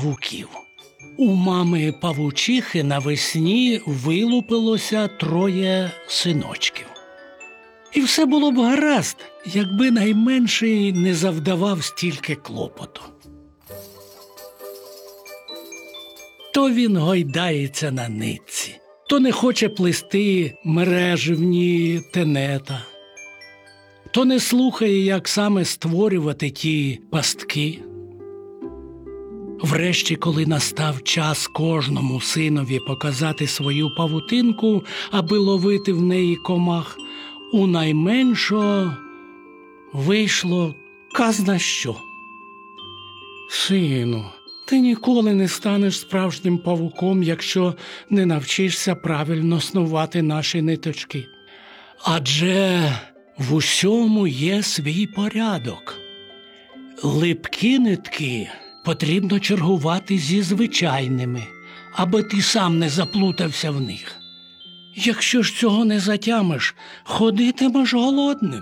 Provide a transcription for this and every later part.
павуків. У мами павучихи навесні вилупилося 3 синочків. І все було б гаразд, якби найменший не завдавав стільки клопоту. То він гойдається на нитці, то не хоче плести мереживні тенета, то не слухає, як саме створювати ті пастки. Врешті, коли настав час кожному синові показати свою павутинку, аби ловити в неї комах, у найменшого вийшло казна що. «Сину, ти ніколи не станеш справжнім павуком, якщо не навчишся правильно снувати наші ниточки. Адже в усьому є свій порядок. Липкі нитки потрібно чергувати зі звичайними, аби ти сам не заплутався в них. Якщо ж цього не затямиш, ходитимеш голодним».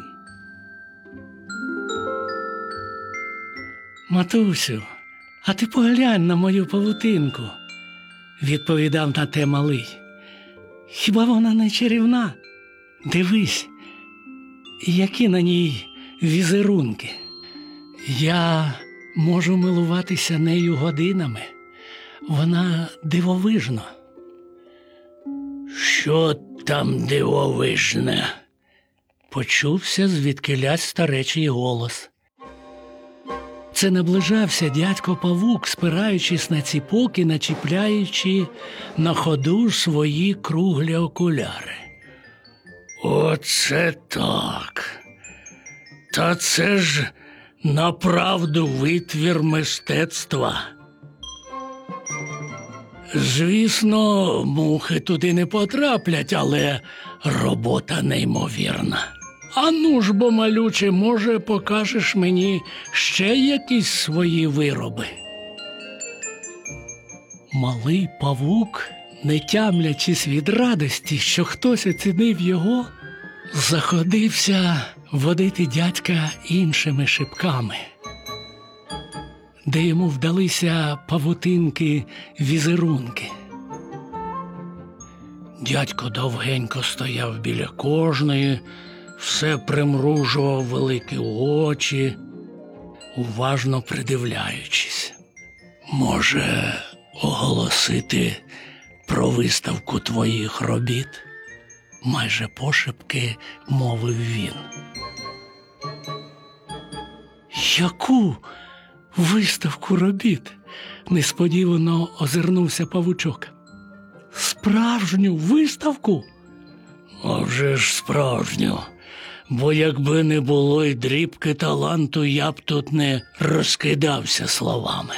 «Матусю, а ти поглянь на мою павутинку», – відповідав на те малий. «Хіба вона не чарівна? Дивись, які на ній візерунки. Я можу милуватися нею годинами. Вона дивовижна». «Що там дивовижне?» – почувся звідкилясь старечий голос. Це наближався дядько Павук, спираючись на ціпок і начіпляючи на ходу свої круглі окуляри. «Оце так! Та це ж направду витвір мистецтва. Звісно, мухи туди не потраплять, але робота неймовірна. Ану ж бо, малюче, може, покажеш мені ще якісь свої вироби?» Малий павук, не тямлячись від радості, що хтось оцінив його, заходився водити дядька іншими шипками, де йому вдалися павутинки-візерунки. Дядько довгенько стояв біля кожної, все примружував великі очі, уважно придивляючись. «Може, оголосити про виставку твоїх робіт?» – майже пошепки мовив він. «Яку виставку робіт?» – несподівано озирнувся павучок. «Справжню виставку?» «А вже ж справжню. Бо якби не було й дрібки таланту, я б тут не розкидався словами».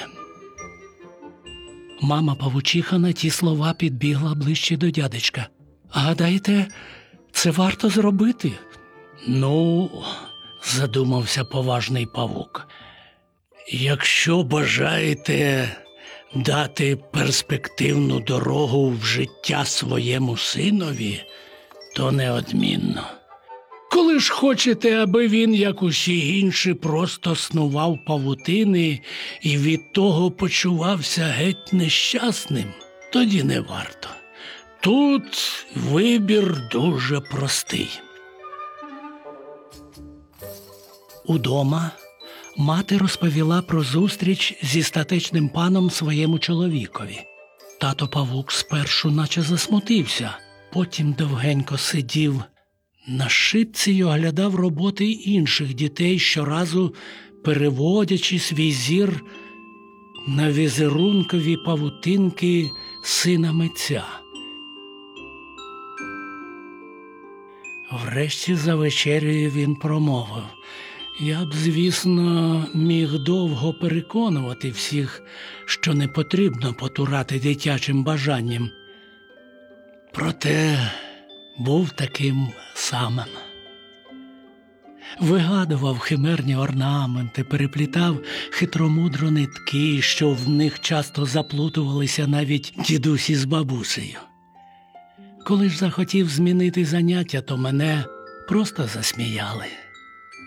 Мама павучиха на ті слова підбігла ближче до дядечка. «Гадаєте, це варто зробити?» «Ну, – задумався поважний павук, – якщо бажаєте дати перспективну дорогу в життя своєму синові, то неодмінно. Коли ж хочете, аби він, як усі інші, просто снував павутини і від того почувався геть нещасним, тоді не варто. Тут вибір дуже простий». Удома мати розповіла про зустріч зі статечним паном своєму чоловікові. Тато павук спершу наче засмутився, потім довгенько сидів на шипці й оглядав роботи інших дітей, щоразу переводячи свій зір на візерункові павутинки сина митця. Врешті за вечерею він промовив: «Я б, звісно, міг довго переконувати всіх, що не потрібно потурати дитячим бажанням. Проте був таким самим. Вигадував химерні орнаменти, переплітав хитромудро нитки, що в них часто заплутувалися навіть дідусі з бабусею. Коли ж захотів змінити заняття, то мене просто засміяли.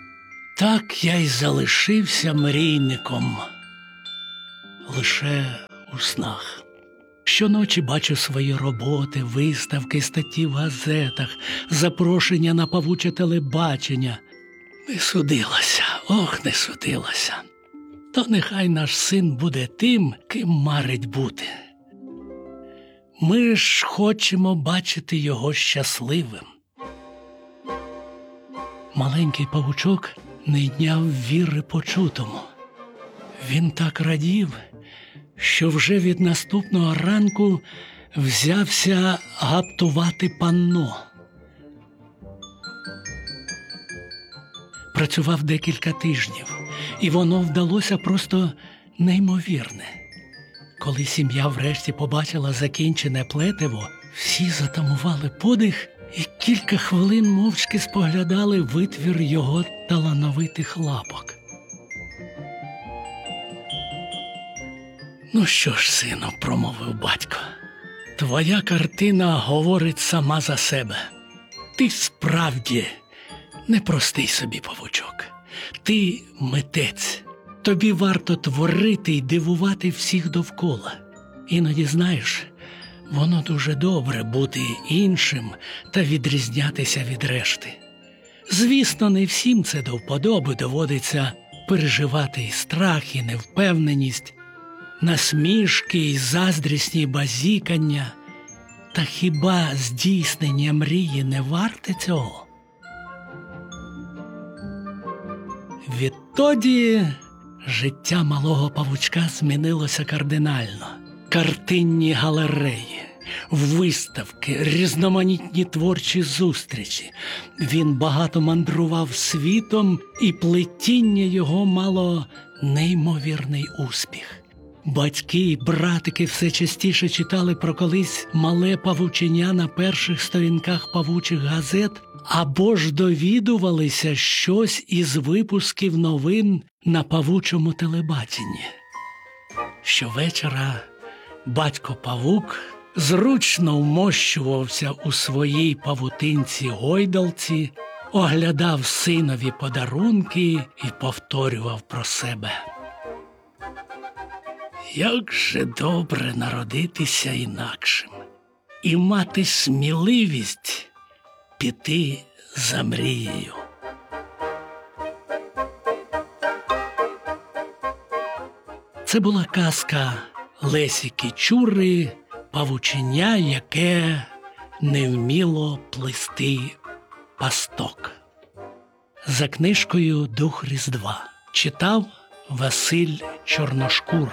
Так я й залишився мрійником. Лише у снах. Щоночі бачу свої роботи, виставки, статті в газетах, запрошення на павуче телебачення. Не судилося, не судилося. То нехай наш син буде тим, ким марить бути. Ми ж хочемо бачити його щасливим. Маленький павучок не йняв віри почутому. Він так радів, що вже від наступного ранку взявся гаптувати панно. Працював декілька тижнів, і воно вдалося просто неймовірне. Коли сім'я врешті побачила закінчене плетиво, всі затамували подих і кілька хвилин мовчки споглядали витвір його талановитих лапок. «Ну що ж, сину», – промовив батько, – «твоя картина говорить сама за себе. Ти справді непростий собі павучок. Ти митець. Тобі варто творити й дивувати всіх довкола. Іноді, знаєш, воно дуже добре бути іншим та відрізнятися від решти. Звісно, не всім це до вподоби, доводиться переживати і страх, і невпевненість, насмішки і заздрісні базікання. Та хіба здійснення мрії не варте цього?» Відтоді життя малого павучка змінилося кардинально. Картинні галереї, виставки, різноманітні творчі зустрічі. Він багато мандрував світом, і плетіння його мало неймовірний успіх. Батьки і братики все частіше читали про колись мале павученя на перших сторінках павучих газет, або ж довідувалися щось із випусків новин на павучому телебаченні. Щовечора батько-павук зручно вмощувався у своїй павутинці-гойдалці, оглядав синові подарунки і повторював про себе: «Як же добре народитися інакшим і мати сміливість піти за мрією». Це була казка Лесі Кічури «Павученя, яке не вміло плести пасток». За книжкою «Дух Різдва» читав Василь Чорношкур.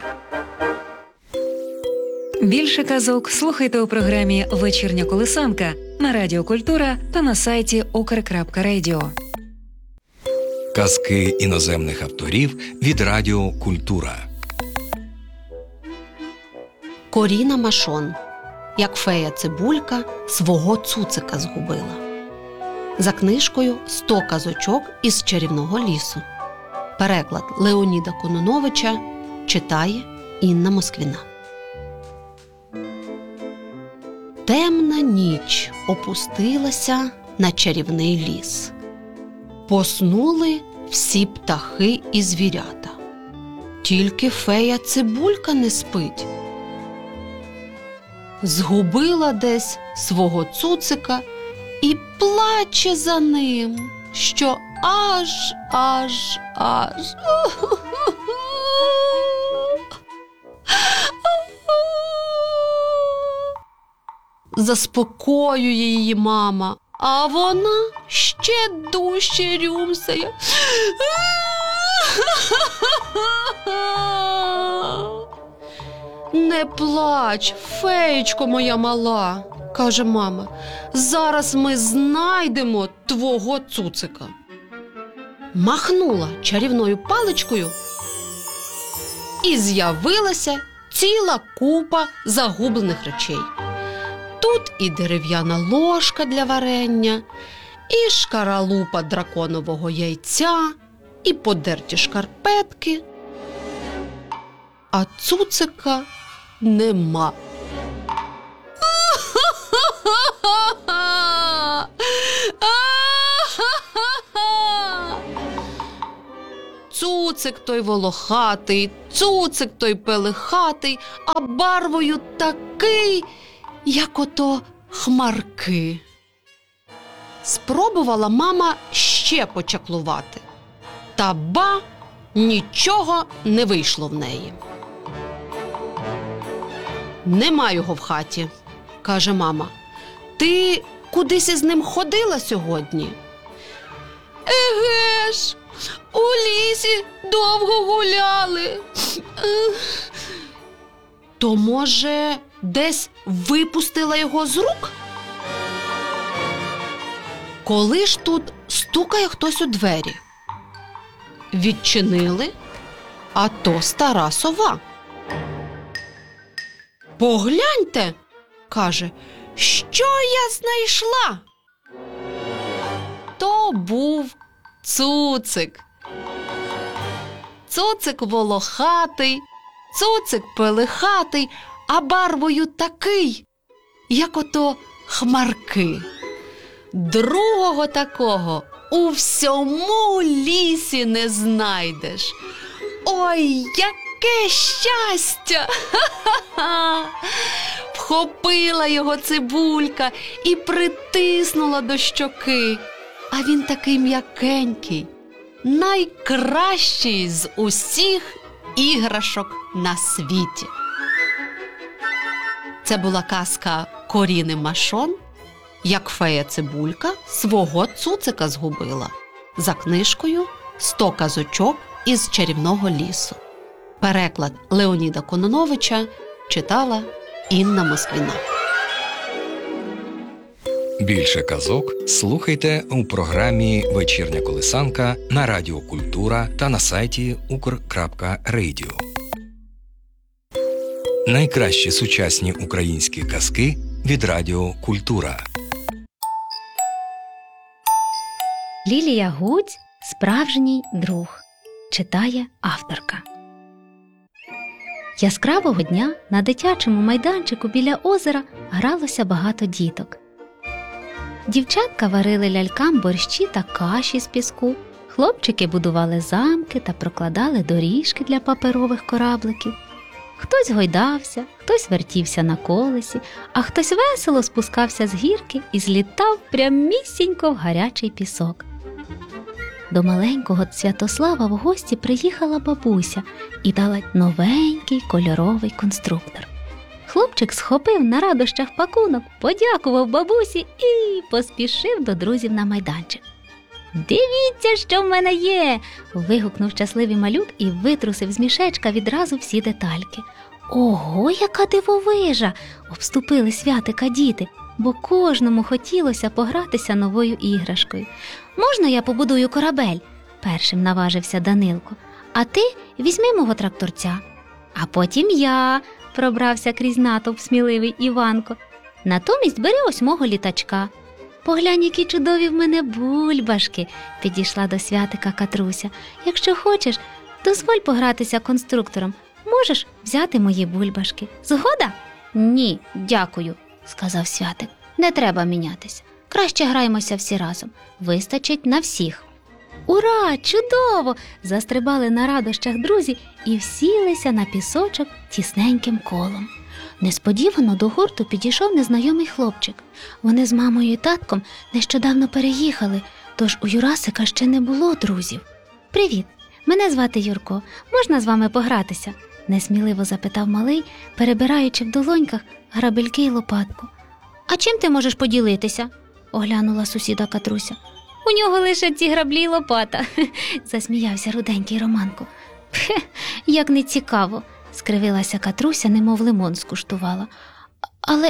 Більше казок слухайте у програмі «Вечірня колисанка» на Радіо Культура та на сайті ukr.radio. Казки іноземних авторів від Радіо Культура. Коріна Машон. Як фея Цибулька свого цуцика згубила. За книжкою «100 казочок із чарівного лісу». Переклад Леоніда Кононовича. Читає Інна Москвіна. Темна ніч опустилася на чарівний ліс. Поснули всі птахи і звірята. Тільки фея Цибулька не спить. Згубила десь свого цуцика і плаче за ним, що аж. Заспокоює її мама, а вона ще дужче рюмсає. «Не плач, феєчко моя мала», – каже мама, – «зараз ми знайдемо твого цуцика». Махнула чарівною паличкою, і з'явилася ціла купа загублених речей. Тут і дерев'яна ложка для варення, і шкаралупа драконового яйця, і подерті шкарпетки. А цуцика нема. цуцик той волохатий, цуцик той пелихатий, а барвою такий, як ото хмарки. Спробувала мама ще почаклувати. Та ба, нічого не вийшло в неї. «Нема його в хаті», – каже мама. «Ти кудись із ним ходила сьогодні?» «Еге ж, у лісі довго гуляли». «То, може, десь випустила його з рук?» Коли ж тут стукає хтось у двері? Відчинили, а то стара сова. «Погляньте», – каже, – «що я знайшла?» То був цуцик. Цуцик волохатий, цуцик пелихатий, а барвою такий, як ото хмарки. Другого такого у всьому лісі не знайдеш. Ой, яке щастя! Ха-ха-ха! Вхопила його цибулька і притиснула до щоки. А він такий м'якенький, найкращий з усіх іграшок на світі. Це була казка Коріни Машон, як фея Цибулька свого цуцика згубила, за книжкою «100 казочок із чарівного лісу». Переклад Леоніда Кононовича читала Інна Москвіна. Більше казок слухайте у програмі «Вечірня колисанка» на Радіо Культура та на сайті ukr.radio. Найкращі сучасні українські казки від Радіо Культура. Лілія Гудзь – справжній друг. Читає авторка. Яскравого дня на дитячому майданчику біля озера гралося багато діток. Дівчатка варили лялькам борщі та каші з піску, хлопчики будували замки та прокладали доріжки для паперових корабликів. Хтось гойдався, хтось вертівся на колесі, а хтось весело спускався з гірки і злітав прямісінько в гарячий пісок. До маленького Святослава в гості приїхала бабуся і дала новенький кольоровий конструктор. Хлопчик схопив на радощах пакунок, подякував бабусі і поспішив до друзів на майданчик. «Дивіться, що в мене є!» – вигукнув щасливий малюк і витрусив з мішечка відразу всі детальки. «Ого, яка дивовижа!» – обступили святика діти, бо кожному хотілося погратися новою іграшкою. «Можна я побудую корабель?» – першим наважився Данилко. «А ти візьми мого тракторця». «А потім я!» – пробрався крізь натовп сміливий Іванко. «Натомість бери ось мого літачка». «Поглянь, які чудові в мене бульбашки!» – підійшла до святика Катруся. «Якщо хочеш, дозволь погратися конструктором. Можеш взяти мої бульбашки. Згода?» «Ні, дякую», – сказав святик. «Не треба мінятися. Краще граємося всі разом. Вистачить на всіх». «Ура! Чудово!» – застрибали на радощах друзі і всілися на пісочок тісненьким колом. Несподівано до гурту підійшов незнайомий хлопчик. Вони з мамою і татком нещодавно переїхали, тож у Юрасика ще не було друзів. «Привіт, мене звати Юрко. Можна з вами погратися?» – несміливо запитав малий, перебираючи в долоньках грабельки й лопатку. «А чим ти можеш поділитися?» – оглянула сусіда Катруся. «У нього лише ці граблі й лопата», – засміявся руденький Романко. «Пхе, як не цікаво», – скривилася Катруся, немов лимон скуштувала. «Але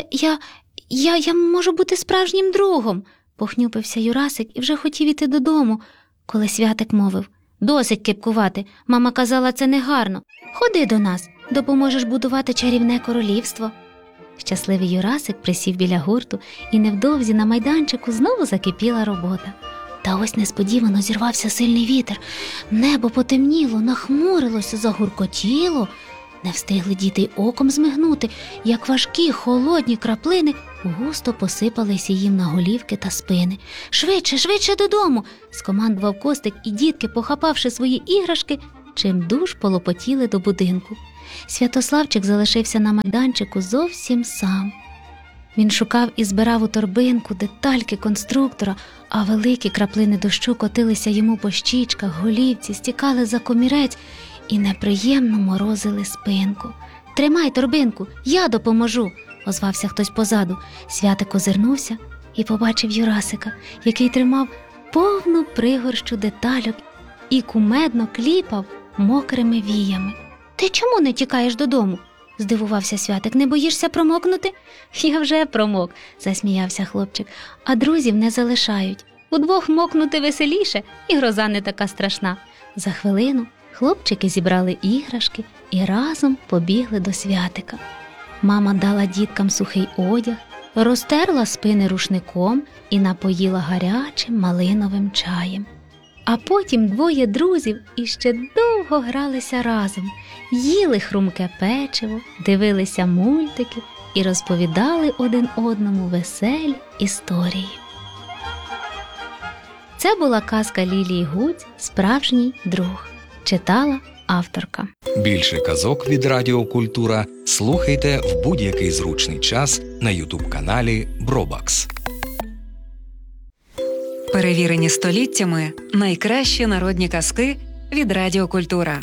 я можу бути справжнім другом», – похнюпився Юрасик і вже хотів іти додому, коли святик мовив. «Досить кепкувати, мама казала, це негарно. Ходи до нас, допоможеш будувати чарівне королівство». Щасливий Юрасик присів біля гурту, і невдовзі на майданчику знову закипіла робота. Та ось несподівано зірвався сильний вітер. Небо потемніло, нахмурилося, загуркотіло. Не встигли діти й оком змигнути, як важкі холодні краплини густо посипалися їм на голівки та спини. «Швидше, швидше додому!» – скомандував Костик, і дітки, похапавши свої іграшки, чимдуж полопотіли до будинку. Святославчик залишився на майданчику зовсім сам. Він шукав і збирав у торбинку детальки конструктора, а великі краплини дощу котилися йому по щічках, голівці, стікали за комірець і неприємно морозили спинку. «Тримай торбинку, я допоможу!» – озвався хтось позаду. Святик озирнувся і побачив Юрасика, який тримав повну пригорщу детальок і кумедно кліпав мокрими віями. «Ти чому не тікаєш додому?» – здивувався Святик. «Не боїшся промокнути?» «Я вже промок», – засміявся хлопчик. «А друзів не залишають. Удвох мокнути веселіше, і гроза не така страшна». За хвилину хлопчики зібрали іграшки і разом побігли до Святика. Мама дала діткам сухий одяг, розтерла спини рушником і напоїла гарячим малиновим чаєм. А потім двоє друзів іще довго гралися разом, їли хрумке печиво, дивилися мультики і розповідали один одному веселі історії. Це була казка Лілії Гудзь «Справжній друг». Читала авторка. Більше казок від Радіо Культура слухайте в будь-який зручний час на ютуб-каналі Бробакс. Перевірені століттями найкращі народні казки від Радіо Культура.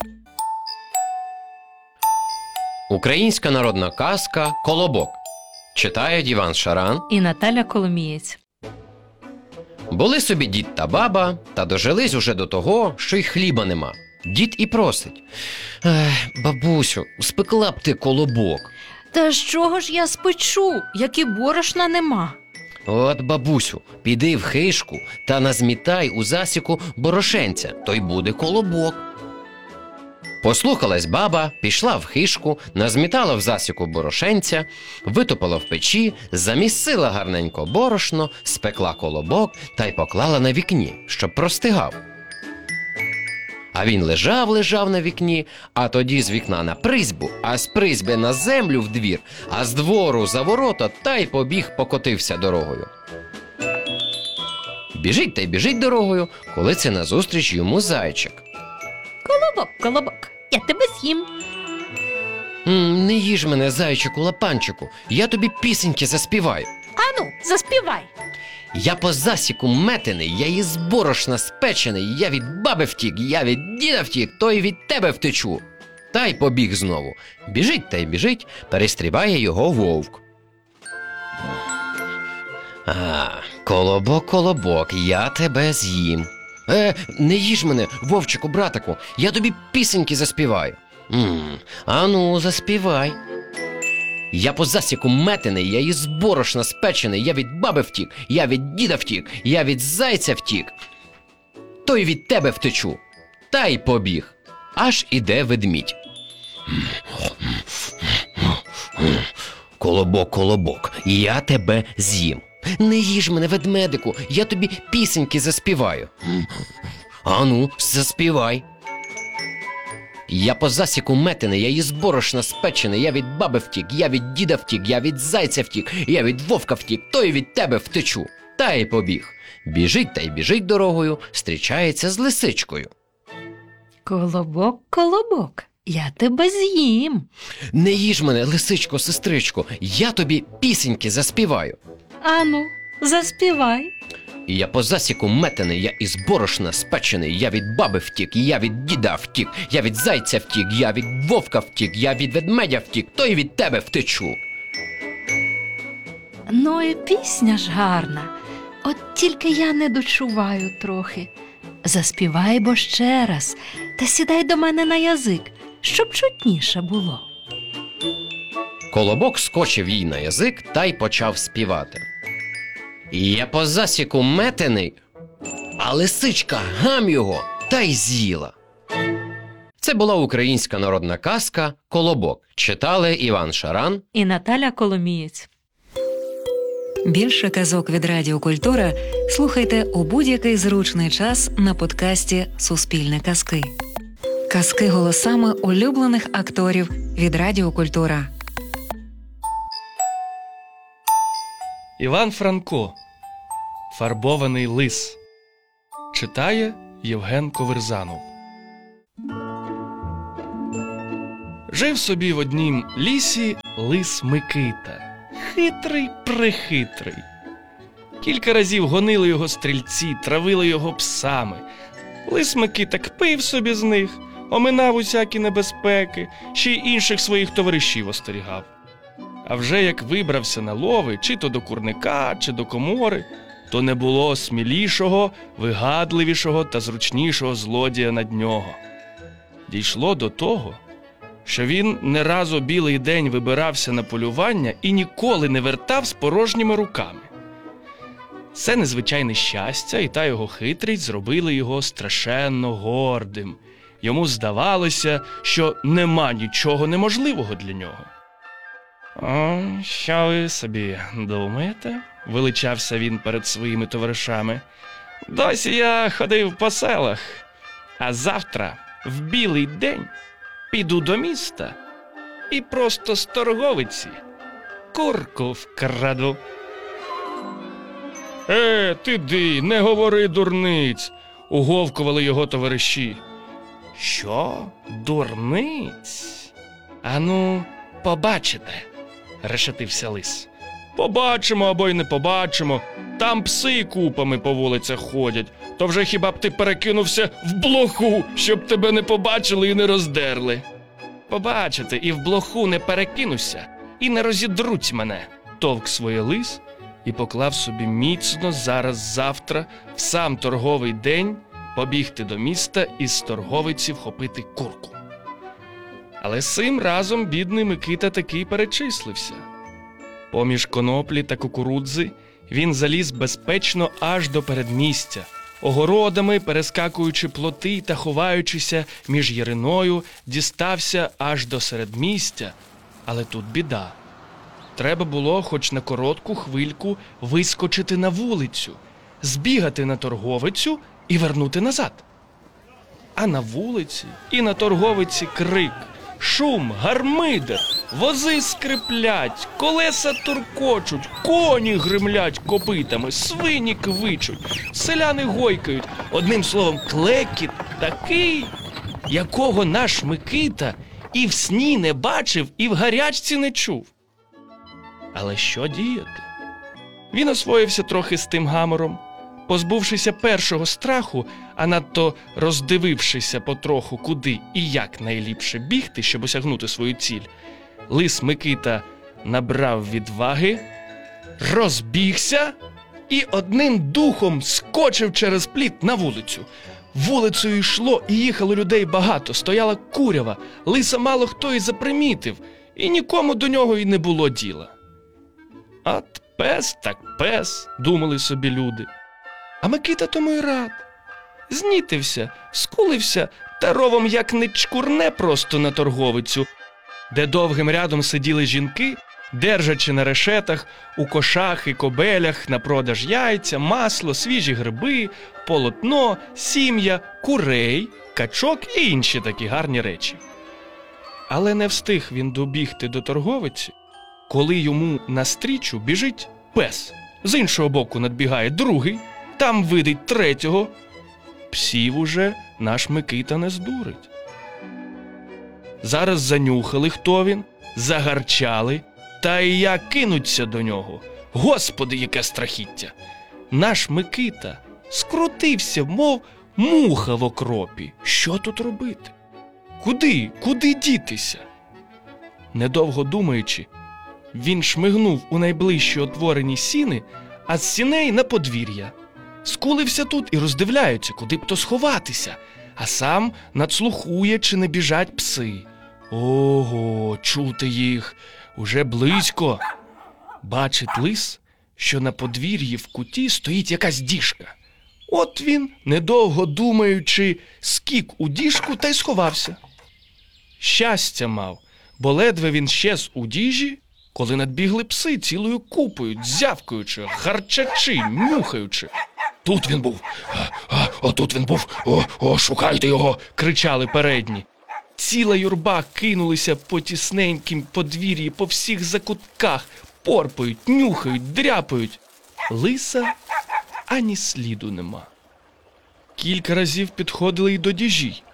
Українська народна казка «Колобок». Читає Іван Шаран і Наталя Коломієць. Були собі дід та баба, та дожились уже до того, що й хліба нема. Дід і просить: бабусю, спекла б ти колобок. Та з чого ж я спечу, як і борошна нема? От, бабусю, піди в хишку та назмітай у засіку борошенця, то й буде колобок. Послухалась баба, пішла в хишку, назмітала в засіку борошенця, витопила в печі, замісила гарненько борошно, спекла колобок та й поклала на вікні, щоб простигав. А він лежав на вікні, а тоді з вікна на призьбу, а з призьби на землю в двір, а з двору за ворота та й побіг, покотився дорогою. Біжить та й біжить дорогою, коли це назустріч йому зайчик. Колобок, колобок, я тебе з'їм. Не їж мене, зайчику, лапанчику, я тобі пісеньки заспіваю. Ану, заспівай. Я по засіку метений, я із борошна спечений, я від баби втік, я від діда втік, то й від тебе втечу. Та й побіг знову. Біжить та й біжить, перестрибає його вовк. Колобок, колобок, я тебе з'їм. Не їж мене, вовчику, братику, я тобі пісеньки заспіваю. Ану, заспівай. Я по засіку метений, я із борошна спечений, я від баби втік, я від діда втік, я від зайця втік, то й від тебе втечу. Та й побіг. Аж іде ведмідь. Колобок, колобок, я тебе з'їм. Не їж мене, ведмедику, я тобі пісеньки заспіваю. Ану, заспівай. Я по засіку метений, я із борошна спечений, я від баби втік, я від діда втік, я від зайця втік, я від вовка втік, то й від тебе втечу. Та й побіг. Біжить та й біжить дорогою, зустрічається з лисичкою. Колобок, колобок, я тебе з'їм. Не їж мене, лисичко, сестричко, я тобі пісеньки заспіваю. Ану, заспівай. Я по засіку метений, я із борошна спечений, я від баби втік, я від діда втік, я від зайця втік, я від вовка втік, я від ведмедя втік, то й від тебе втечу. Ну і пісня ж гарна, от тільки я не дочуваю трохи. Заспівай бо ще раз, та сідай до мене на язик, щоб чутніше було. Колобок скочив їй на язик та й почав співати. Я по засіку метений, а лисичка гам його та й з'їла. Це була українська народна казка «Колобок». Читали Іван Шаран І Наталя Коломієць. Більше казок від Радіо Культура слухайте у будь-який зручний час на подкасті «Суспільне казки». Казки голосами улюблених акторів від Радіо Культура. Іван Франко. Фарбований лис. Читає Євген Коверзанов. Жив собі в однім лісі лис Микита. Хитрий-прихитрий. Кілька разів гонили його стрільці, травили його псами. Лис Микита кпив собі з них, оминав усякі небезпеки, ще й інших своїх товаришів остерігав. А вже як вибрався на лови, чи то до курника, чи до комори, то не було смілішого, вигадливішого та зручнішого злодія над нього. Дійшло до того, що він не раз у білий день вибирався на полювання і ніколи не вертав з порожніми руками. Це незвичайне щастя і та його хитрість зробили його страшенно гордим. Йому здавалося, що нема нічого неможливого для нього. «О, що ви собі думаєте?» – величався він перед своїми товаришами. «Досі я ходив по селах, а завтра, в білий день, піду до міста і просто з торговиці курку вкраду». Ти не говори дурниць, уговкували його товариші. Що? Дурниць? Ану, побачите, решетився лис. Побачимо або й не побачимо. Там пси купами по вулицях ходять. То вже хіба б ти перекинувся в блоху, щоб тебе не побачили і не роздерли. Побачите, і в блоху не перекинуся, і не розідруть мене, товк своє лис і поклав собі міцно зараз-завтра в сам торговий день побігти до міста і з торговиці вхопити курку. Але сим разом бідний Микита таки перечислився. Поміж коноплі та кукурудзи він заліз безпечно аж до передмістя, огородами, перескакуючи плоти та ховаючися між яриною, дістався аж до середмістя. Але тут біда. Треба було хоч на коротку хвильку вискочити на вулицю, збігати на торговицю і вернути назад. А на вулиці і на торговиці крик, шум, гармидер, вози скриплять, колеса туркочуть, коні гримлять копитами, свині квичуть, селяни гойкають. Одним словом, клекіт такий, якого наш Микита і в сні не бачив, і в гарячці не чув. Але що діяти? Він освоївся трохи з тим гамором. Позбувшися першого страху, а надто роздивившися потроху, куди і як найліпше бігти, щоб осягнути свою ціль, лис Микита набрав відваги, розбігся і одним духом скочив через пліт на вулицю. Вулицею йшло і їхало людей багато, стояла курява, лиса мало хто і запримітив, і нікому до нього й не було діла. «От пес так пес», – думали собі люди. А Микита тому й рад. Знітився, скулився та ровом як не чкурне просто на торговицю, де довгим рядом сиділи жінки, держачи на решетах, у кошах і кобелях на продаж яйця, масло, свіжі гриби, полотно, сім'я, курей, качок і інші такі гарні речі. Але не встиг він добігти до торговиці, коли йому навстрічу біжить пес. З іншого боку надбігає другий, там видить третього. Псів уже наш Микита не здурить. Зараз занюхали, хто він, загарчали, та і як кинуться до нього. Господи, яке страхіття! Наш Микита скрутився, мов муха в окропі. Що тут робити? Куди дітися? Недовго думаючи, він шмигнув у найближчі отворені сіни, а з сіней на подвір'я. Скулився тут і роздивляється, куди б то сховатися, а сам надслухує, чи не біжать пси. Ого, чути їх, уже близько. Бачить лис, що на подвір'ї в куті стоїть якась діжка. От він, недовго думаючи, скік у діжку та й сховався. Щастя мав, бо ледве він щез у діжі, коли надбігли пси цілою купою, дзявкаючи, харчачи, нюхаючи. «Тут він був! Отут він був! Шукайте його!» – кричали передні. Ціла юрба кинулися по тісненькім подвір'ї, по всіх закутках, порпають, нюхають, дряпають. Лиса ані сліду нема. Кілька разів підходили й до діжі.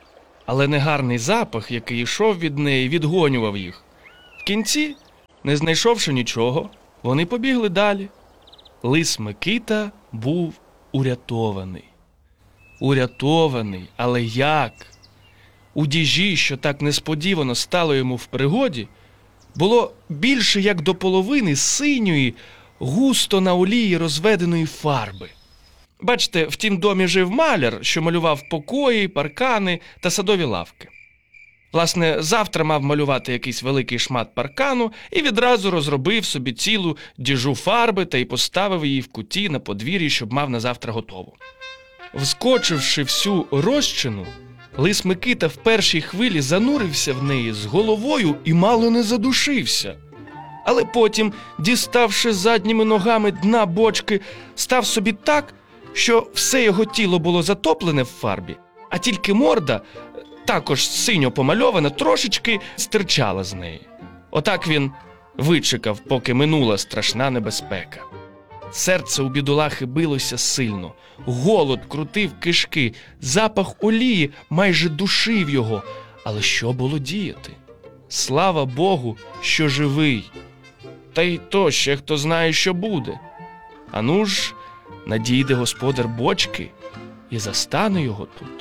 але негарний запах, який йшов від неї, відгонював їх. В кінці, не знайшовши нічого, вони побігли далі. Лис Микита був урятований. Урятований, але як? У діжі, що так несподівано стало йому в пригоді, було більше як до половини синьої, густо на олії розведеної фарби. Бачите, в тім домі жив маляр, що малював покої, паркани та садові лавки. Власне, завтра мав малювати якийсь великий шмат паркану і відразу розробив собі цілу діжу фарби та й поставив її в куті на подвір'ї, щоб мав на завтра готову. Вскочивши всю розчину, лис Микита в першій хвилі занурився в неї з головою і мало не задушився. Але потім, діставши задніми ногами дна бочки, став собі так, що все його тіло було затоплене в фарбі, а тільки морда, також синьо помальована, трошечки стирчала з неї. Отак він вичекав, поки минула страшна небезпека. Серце у бідолахи билося сильно, голод крутив кишки, запах олії майже душив його. Але що було діяти? Слава Богу, що живий. Та й то ще хто знає, що буде. Ану ж, надійде господар бочки і застане його тут.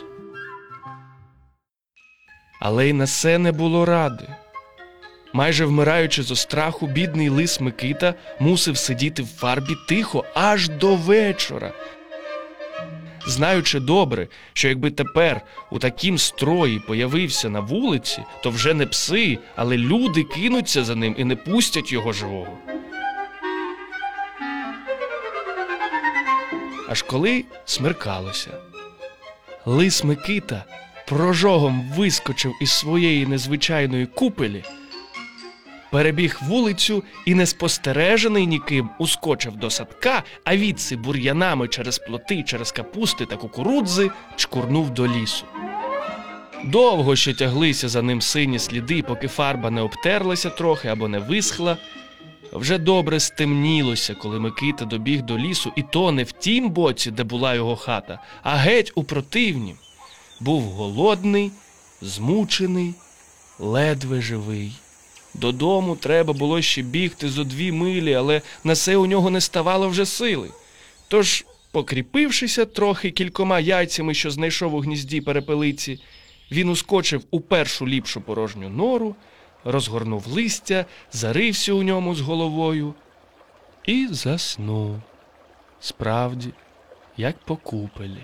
Але й на се не було ради. Майже вмираючи зо страху, бідний лис Микита мусив сидіти в фарбі тихо аж до вечора. Знаючи добре, що якби тепер у такім строї появився на вулиці, то вже не пси, але люди кинуться за ним і не пустять його живого. Аж коли смеркалося, лис Микита прожогом вискочив із своєї незвичайної купелі, перебіг вулицю і, неспостережений ніким, ускочив до садка, а відси бур'янами через плоти, через капусти та кукурудзи чкурнув до лісу. Довго ще тяглися за ним сині сліди, поки фарба не обтерлася трохи або не висхла. Вже добре стемнілося, коли Микита добіг до лісу, і то не в тім боці, де була його хата, а геть у противнім. Був голодний, змучений, ледве живий. Додому треба було ще бігти зо 2 милі, але на це у нього не ставало вже сили. Тож, покріпившися трохи кількома яйцями, що знайшов у гнізді перепелиці, він ускочив у першу ліпшу порожню нору, розгорнув листя, зарився у ньому з головою і заснув. Справді, як по купелі.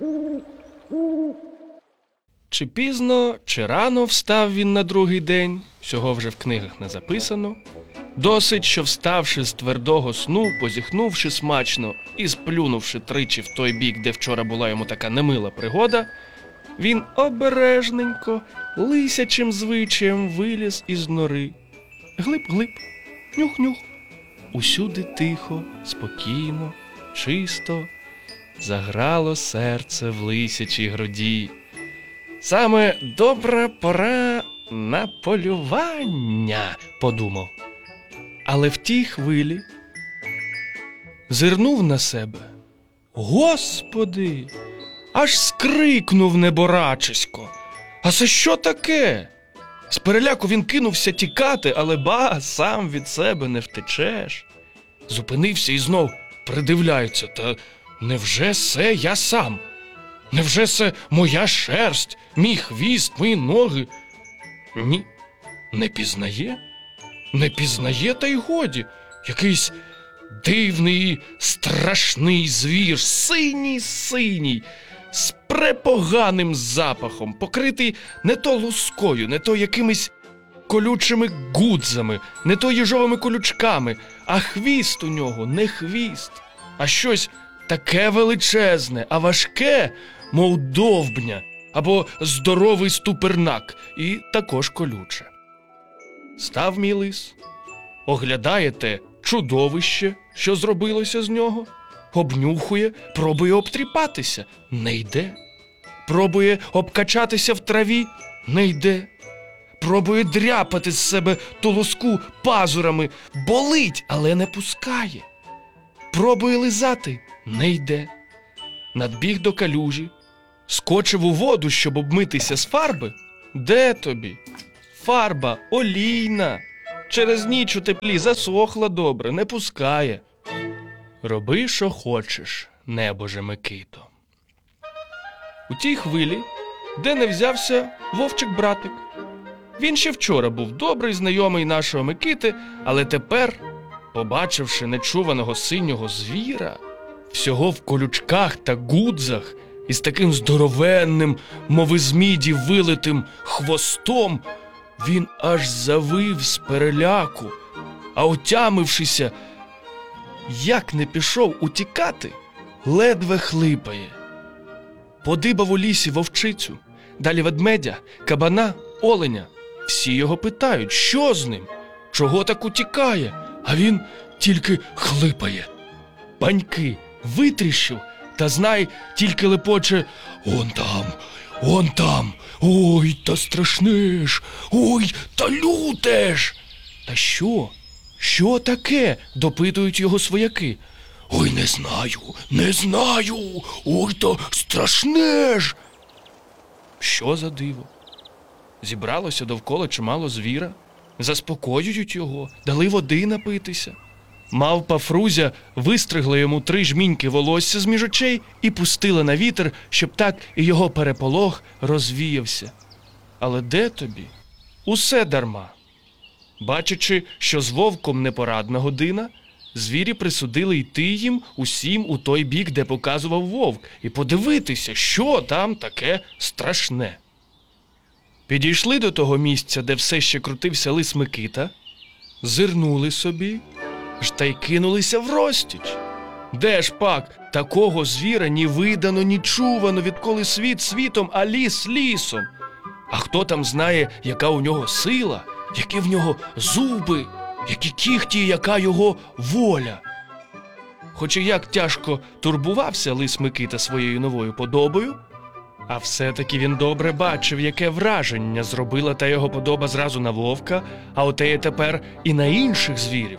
Чи пізно, чи рано встав він на другий день, цього вже в книгах не записано. Досить, що вставши з твердого сну, позіхнувши смачно і сплюнувши тричі в той бік, де вчора була йому така немила пригода, він обережненько, лисячим звичаєм виліз із нори. Глиб-глиб, нюх-нюх. Усюди тихо, спокійно, чисто заграло серце в лисячій груді. Саме добра пора на полювання, подумав. Але в тій хвилі зирнув на себе. Господи! Аж скрикнув неборачисько. А це що таке? З переляку він кинувся тікати, але сам від себе не втечеш. Зупинився і знов придивляється. Та невже це я сам? Невже це моя шерсть, мій хвіст, мої ноги? Ні, не пізнає. Не пізнає, та й годі. Якийсь дивний, страшний звір, синій-синій, з препоганим запахом, покритий не то лускою, не то якимись колючими гудзами, не то їжовими колючками, а хвіст у нього не хвіст, а щось таке величезне, а важке, мов довбня, або здоровий ступернак, і також колюче. Став мій лис, оглядає те чудовище, що зробилося з нього, обнюхує, пробує обтріпатися, не йде. Пробує обкачатися в траві, не йде. Пробує дряпати з себе ту луску пазурами, болить, але не пускає. Пробує лизати, не йде. Надбіг до калюжі, Скочив у воду, щоб обмитися з фарби? Де тобі? Фарба олійна. Через ніч у теплі засохла добре, не пускає. Роби, що хочеш, небоже Микито. У тій хвилі, де не взявся вовчик-братик. Він ще вчора був добрий знайомий нашого Микити, але тепер, побачивши нечуваного синього звіра, всього в колючках та гудзах, із таким здоровенним, мов із міді вилитим хвостом, він аж завив з переляку, а отямившися, як не пішов утікати, ледве хлипає. Подибав у лісі вовчицю, далі ведмедя, кабана, оленя. Всі його питають, що з ним, чого так утікає, а він тільки хлипає. Паньки витріщив, та знай, тільки лепоче: он там, ой, та страшне ж, ой, та люте ж. Та що? Що таке? Допитують його свояки. Ой, не знаю, ой, та страшне ж. Що за диво? Зібралося довкола чимало звіра, заспокоюють його, дали води напитися. Мавпа Фрузя вистригла йому 3 жміньки волосся з-між очей і пустила на вітер, щоб так і його переполох розвіявся. Але де тобі? Усе дарма. Бачачи, що з вовком непорадна година, звірі присудили йти їм усім у той бік, де показував вовк, і подивитися, що там таке страшне. Підійшли до того місця, де все ще крутився лис Микита, зирнули собі, ж та й кинулися врозтіч. Де ж пак такого звіра ні видано, ні чувано, відколи світ світом, а ліс лісом? А хто там знає, яка у нього сила, які в нього зуби, які кіхті, яка його воля? Хоч і як тяжко турбувався лис Микита своєю новою подобою, а все-таки він добре бачив, яке враження зробила та його подоба зразу на вовка, а отеє тепер і на інших звірів.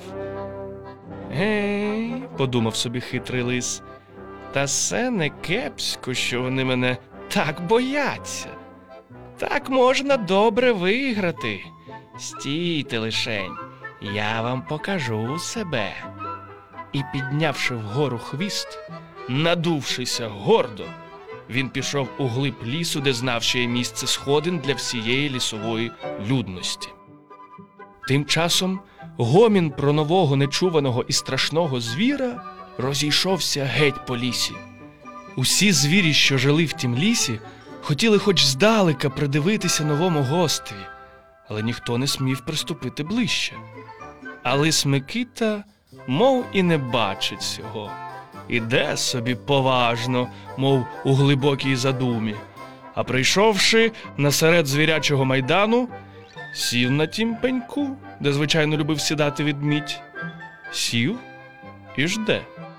«Гей», – подумав собі хитрий лис, – «та се не кепсько, що вони мене так бояться. Так можна добре виграти. Стійте лишень, я вам покажу себе». І, піднявши вгору хвіст, надувшися гордо, він пішов у глиб лісу, де знав, що є місце сходин для всієї лісової людності. Тим часом гомін про нового нечуваного і страшного звіра розійшовся геть по лісі. Усі звірі, що жили в тім лісі, хотіли хоч здалека придивитися новому гостеві, але ніхто не смів приступити ближче. А лис Микита мов і не бачить цього. Іде собі поважно, мов у глибокій задумі, а прийшовши насеред звірячого майдану, сів на тім пеньку, де звичайно любив сідати ведмідь, сів і жде.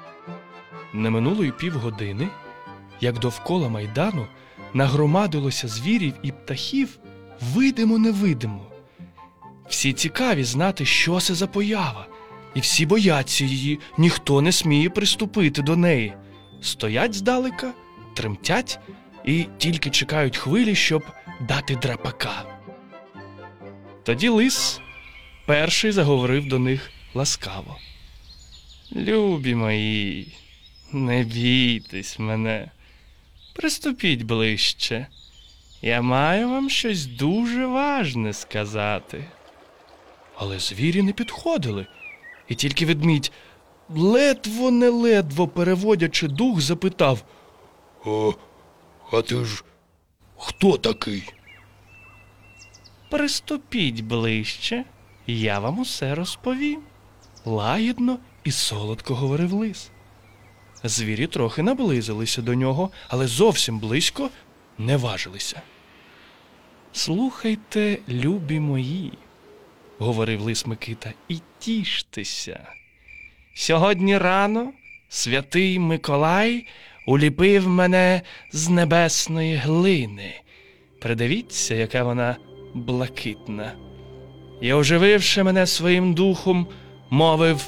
Не минуло й півгодини, як довкола майдану нагромадилося звірів і птахів видимо-невидимо. Всі цікаві знати, що це за поява, і всі бояться її, ніхто не сміє приступити до неї. Стоять здалека, тремтять і тільки чекають хвилі, щоб дати драпака. Тоді лис перший заговорив до них ласкаво. «Любі мої, не бійтесь мене, приступіть ближче. Я маю вам щось дуже важне сказати». Але звірі не підходили, і тільки ведмідь, ледво-неледво переводячи дух, запитав: «А ти ж хто такий?» «Приступіть ближче, я вам усе розповім», – лагідно і солодко говорив лис. Звірі трохи наблизилися до нього, але зовсім близько не важилися. «Слухайте, любі мої», – говорив лис Микита, – «і тіштеся. Сьогодні рано святий Миколай уліпив мене з небесної глини. Придивіться, яка вона блакитна. І, ожививши мене своїм духом, мовив: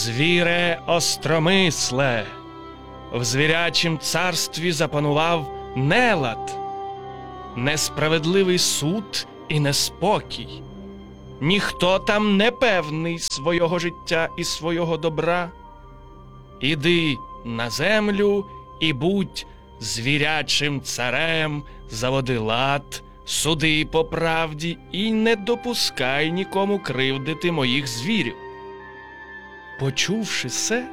«Звіре остромисле, в звірячім царстві запанував нелад, несправедливий суд і неспокій. Ніхто там не певний свого життя і свого добра. Іди на землю і будь звірячим царем, заводи лад, суди по правді і не допускай нікому кривдити моїх звірів. Почувши се,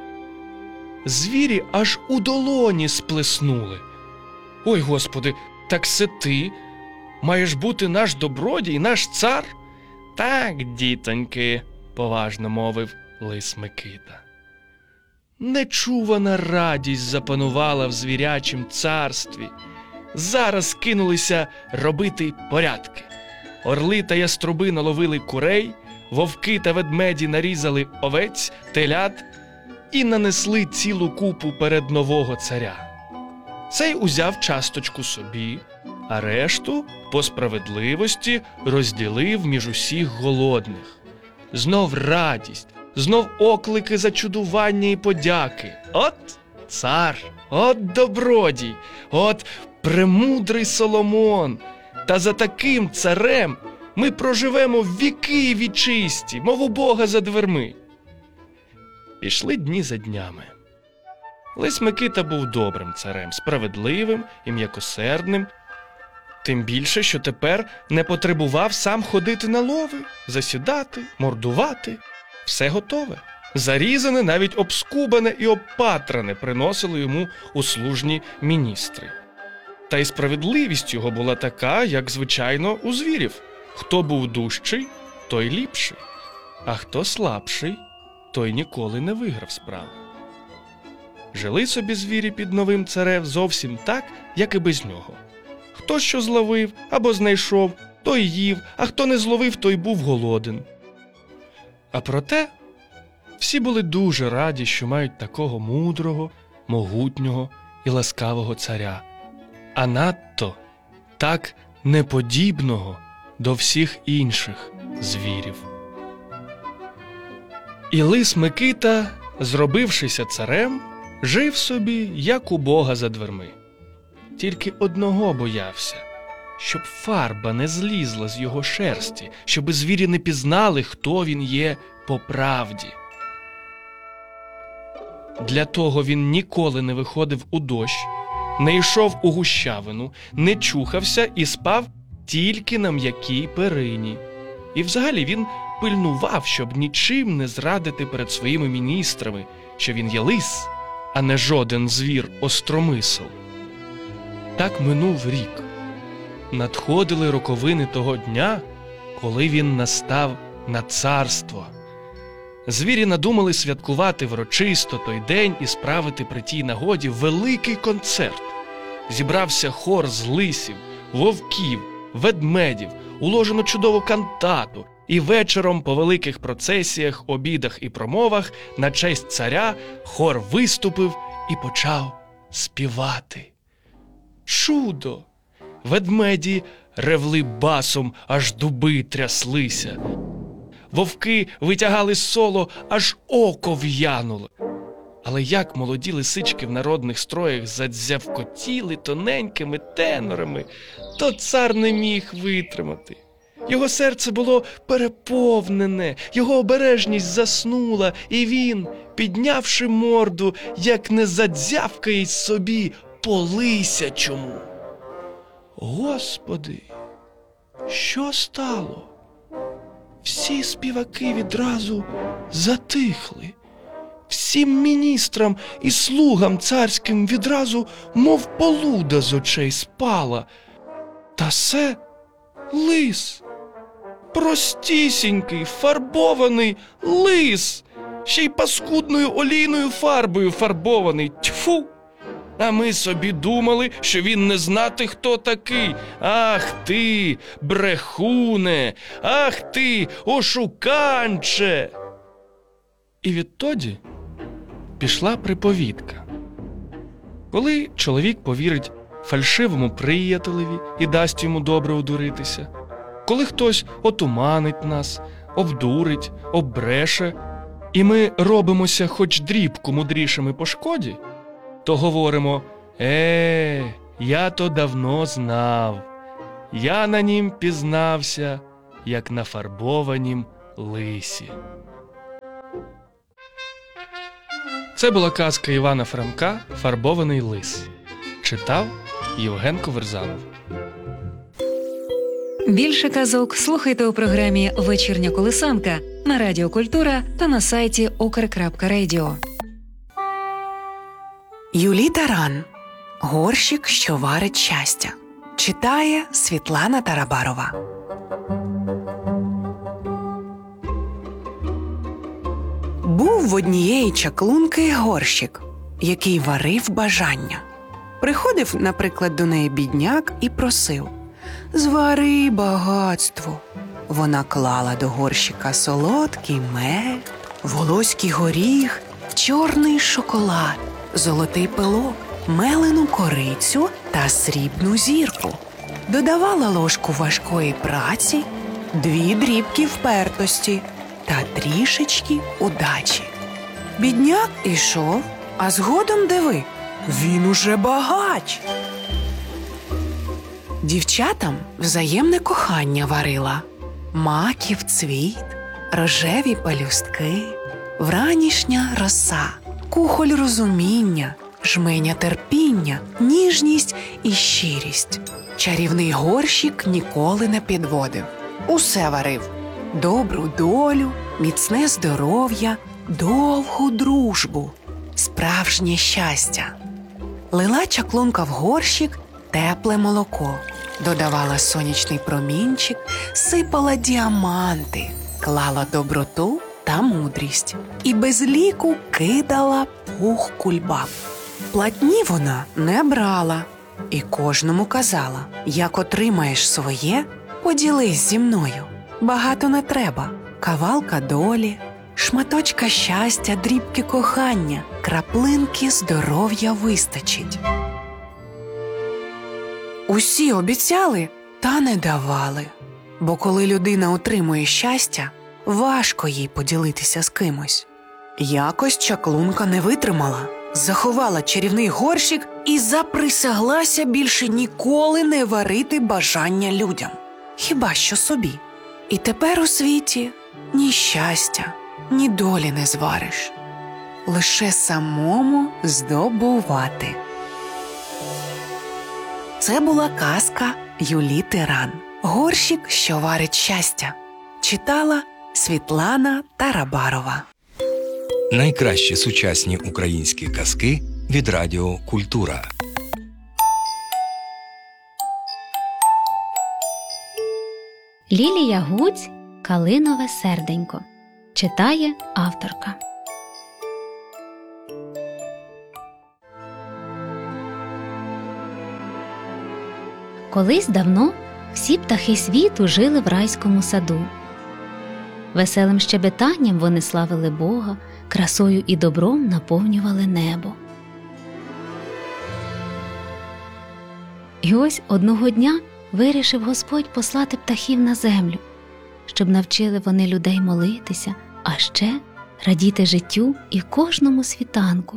звірі аж у долоні сплеснули. Ой, Господи, так се ти маєш бути наш добродій, наш цар? Так, дітоньки, поважно мовив лис Микита. Нечувана радість запанувала в звірячім царстві. Зараз кинулися робити порядки. Орли та яструби наловили курей, вовки та ведмеді нарізали овець, телят і нанесли цілу купу перед нового царя. Цей узяв часточку собі, а решту по справедливості розділив між усіх голодних. Знов радість, знов оклики зачудування і подяки. От цар, от добродій, от премудрий Соломон. Та за таким царем ми проживемо віки вічисті, мов у Бога за дверми. Пішли дні за днями. Лис Микита був добрим царем, справедливим і м'якосердним, тим більше, що тепер не потребував сам ходити на лови, засідати, мордувати. Все готове. Зарізане, навіть обскубане і обпатране приносили йому услужні міністри. Та й справедливість його була така, як, звичайно, у звірів. Хто був дужчий, той ліпший, а хто слабший, той ніколи не виграв справи. Жили собі звірі під новим царем зовсім так, як і без нього. Хто що зловив або знайшов, той їв, а хто не зловив, той був голоден. А проте всі були дуже раді, що мають такого мудрого, могутнього і ласкавого царя, а надто так неподібного до всіх інших звірів. І лис Микита, зробившися царем, жив собі, як у Бога за дверми. Тільки одного боявся, щоб фарба не злізла з його шерсті, щоби звірі не пізнали, хто він є по правді. Для того він ніколи не виходив у дощ, не йшов у гущавину, не чухався і спав тільки на м'якій перині. І взагалі він пильнував, щоб нічим не зрадити перед своїми міністрами, що він є лис, а не жоден звір-остромисл. Так минув рік. Надходили роковини того дня, коли він настав на царство. Звірі надумали святкувати врочисто той день і справити при тій нагоді великий концерт. Зібрався хор з лисів, вовків, ведмедів, уложено чудову кантату, і вечором по великих процесіях, обідах і промовах на честь царя хор виступив і почав співати. Чудо! Ведмеді ревли басом, аж дуби тряслися. Вовки витягали соло, аж око в'януло. Але як молоді лисички в народних строях задзявкотіли тоненькими тенорами, то цар не міг витримати. Його серце було переповнене, його обережність заснула, і він, піднявши морду, як не задзявкає собі по лисячому. Господи, що стало? Всі співаки відразу затихли. Всім міністрам і слугам царським відразу, мов полуда з очей спала. Та се лис, простісінький, фарбований лис, ще й паскудною олійною фарбою фарбований. Тьфу! А ми собі думали, що він не знати, хто такий. Ах ти, брехуне! Ах ти, ошуканче! І відтоді пішла приповідка. Коли чоловік повірить фальшивому приятелеві і дасть йому добре одуритися, коли хтось отуманить нас, обдурить, оббреше, і ми робимося хоч дрібку мудрішими по шкоді, то говоримо: я то давно знав. Я на нім пізнався, як на фарбованім лисі. Це була казка Івана Франка «Фарбований лис». Читав Євген Коверзанов. Більше казок слухайте у програмі «Вечірня колисанка» на Радіо Культура та на сайті ukr.radio. Юліта Ран. Горщик, що варить щастя. Читає Світлана Тарабарова. Був в однієї чаклунки горщик, який варив бажання. Приходив, наприклад, до неї бідняк і просив: «Звари багатство». Вона клала до горщика солодкий мед, волоський горіх, чорний шоколад, золотий пилок, мелену корицю та срібну зірку. Додавала ложку важкої праці, 2 дрібки впертості та трішечки удачі. Бідняк ішов, а згодом диви, він уже багач. Дівчатам взаємне кохання варила: маків цвіт, рожеві пелюстки, вранішня роса, кухоль розуміння, жменя терпіння, ніжність і щирість. Чарівний горщик ніколи не підводив. Усе варив: добру долю, міцне здоров'я, довгу дружбу, справжнє щастя. Лила чаклунка в горщик тепле молоко, додавала сонячний промінчик, сипала діаманти, клала доброту та мудрість і без ліку кидала пух кульбаб. Платні вона не брала і кожному казала: як отримаєш своє, поділись зі мною. Багато не треба: кавалка долі, шматочка щастя, дрібки кохання, краплинки здоров'я вистачить. Усі обіцяли, та не давали. Бо коли людина отримує щастя, важко їй поділитися з кимось. Якось чаклунка не витримала, заховала чарівний горщик і заприсяглася більше ніколи не варити бажання людям. Хіба що собі. І тепер у світі ні щастя, ні долі не звариш. Лише самому здобувати. Це була казка Юліти Ран «Горщик, що варить щастя». Читала Світлана Тарабарова. Найкращі сучасні українські казки від Радіо Культура. Лілія Гуць «Калинове серденько». Читає авторка. Колись давно всі птахи світу жили в райському саду. Веселим щебетанням вони славили Бога, красою і добром наповнювали небо. І ось одного дня вирішив Господь послати птахів на землю, щоб навчили вони людей молитися, а ще радіти життю і кожному світанку.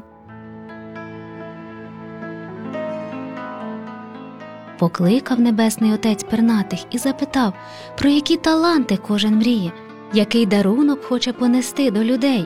Покликав Небесний Отець пернатих і запитав, про які таланти кожен мріє, який дарунок хоче понести до людей.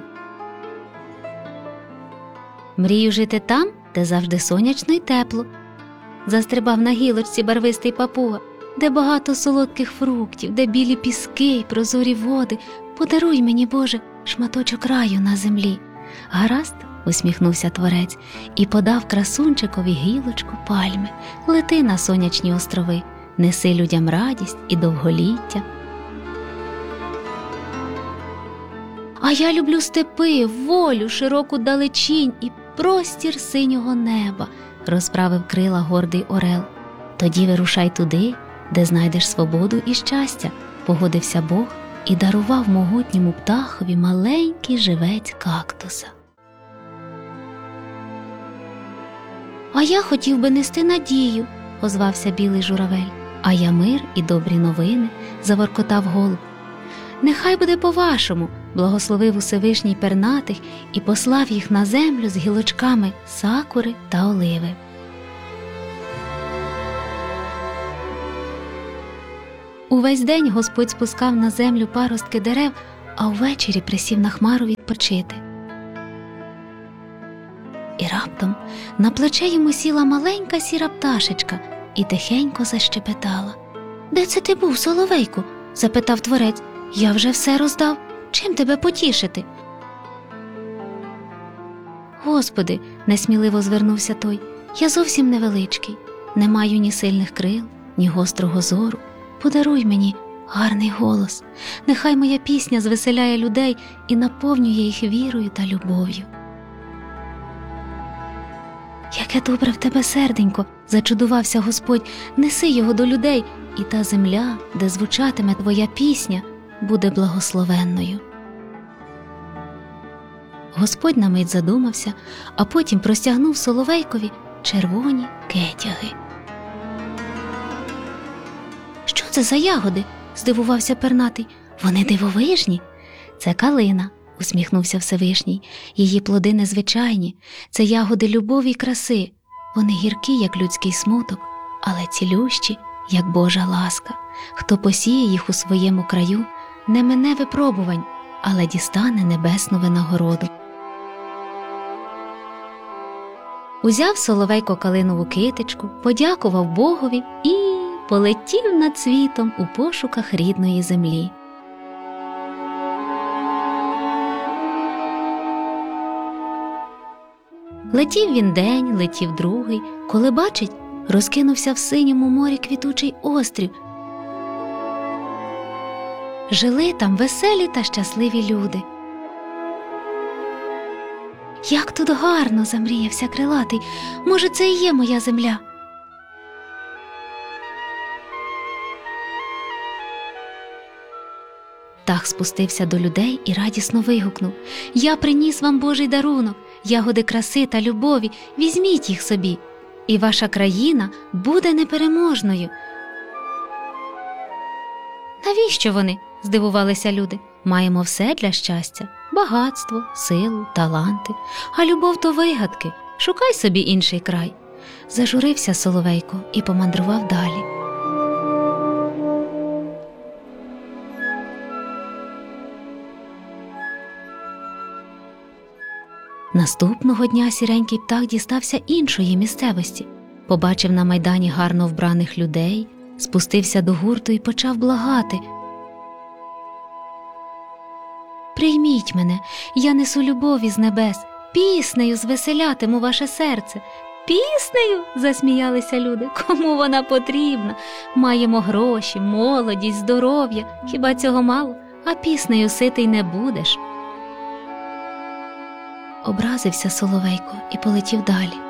«Мрію жити там, де завжди сонячно й тепло», – застрибав на гілочці барвистий папуга, «де багато солодких фруктів, де білі піски й прозорі води. Подаруй мені, Боже, шматочок раю на землі». «Гаразд», – усміхнувся Творець і подав красунчикові гілочку пальми. «Лети на сонячні острови, неси людям радість і довголіття». «А я люблю степи, волю, широку далечінь і простір синього неба», – розправив крила гордий орел. «Тоді вирушай туди, де знайдеш свободу і щастя», – погодився Бог і дарував могутньому птахові маленький живець кактуса. «А я хотів би нести надію», – озвався білий журавель. «А я мир і добрі новини», – заворкотав голуб. «Нехай буде по-вашому», – благословив Усевишній пернатих і послав їх на землю з гілочками сакури та оливи. Увесь день Господь спускав на землю паростки дерев, а ввечері присів на хмару відпочити. І раптом на плече йому сіла маленька сіра пташечка і тихенько защепетала. «Де це ти був, соловейку?» – запитав творець. «Я вже все роздав. Чим тебе потішити?» «Господи», – несміливо звернувся той, – «я зовсім невеличкий, не маю ні сильних крил, ні гострого зору. Подаруй мені гарний голос, нехай моя пісня звеселяє людей і наповнює їх вірою та любов'ю». «Яке добре в тебе серденько!» – зачудувався Господь. «Неси його до людей, і та земля, де звучатиме твоя пісня, буде благословенною». Господь на мить задумався, а потім простягнув соловейкові червоні кетяги. «Що це за ягоди?» – здивувався пернатий. «Вони дивовижні». «Це калина», – усміхнувся Всевишній. «Її плоди незвичайні. Це ягоди любові й краси. Вони гіркі, як людський смуток, але цілющі, як Божа ласка. Хто посіє їх у своєму краю, не мине випробувань, але дістане небесну винагороду». Узяв соловейко калинову китичку, подякував Богові і полетів над світом у пошуках рідної землі. Летів він день, летів другий, коли бачить, розкинувся в синьому морі квітучий острів. Жили там веселі та щасливі люди. «Як тут гарно!» – замріявся крилатий. «Може, це і є моя земля?» Птах спустився до людей і радісно вигукнув: «Я приніс вам Божий дарунок, ягоди краси та любові, візьміть їх собі, і ваша країна буде непереможною». «Навіщо вони?» – здивувалися люди. «Маємо все для щастя – багатство, силу, таланти, а любов – то вигадки, шукай собі інший край». Зажурився соловейко і помандрував далі. Наступного дня сіренький птах дістався іншої місцевості. Побачив на майдані гарно вбраних людей, спустився до гурту і почав благати: «Прийміть мене, я несу любов із небес, піснею звеселятиму ваше серце». «Піснею?» – засміялися люди. «Кому вона потрібна? Маємо гроші, молодість, здоров'я, хіба цього мало? А піснею ситий не будеш». Образився соловейко і полетів далі.